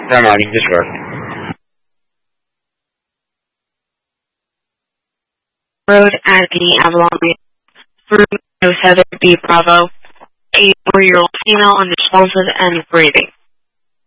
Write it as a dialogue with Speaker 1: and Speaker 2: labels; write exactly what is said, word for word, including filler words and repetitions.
Speaker 1: I'm ready. Just work.
Speaker 2: Road Agony Avalon Room oh seven B Bravo. eighty-four-year-old female unresponsive and breathing.